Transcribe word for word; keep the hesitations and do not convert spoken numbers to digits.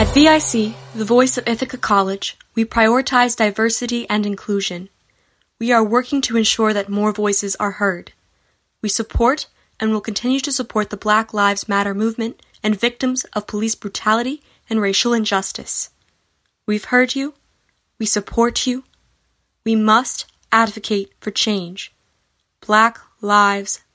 At V I C, the voice of Ithaca College, we prioritize diversity and inclusion. We are working to ensure that more voices are heard. We support and will continue to support the Black Lives Matter movement and victims of police brutality and racial injustice. We've heard you. We support you. We must advocate for change. Black Lives